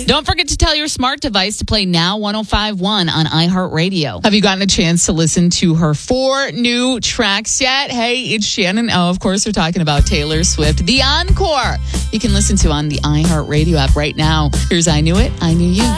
Don't forget to tell your smart device to play Now 105.1 on iHeartRadio. Have you gotten a chance to listen to her 4 new tracks yet? Hey, it's Shannon. Oh, of course, we're talking about Taylor Swift. The Encore. You can listen to on the iHeartRadio app right now. Here's I Knew It, I Knew You.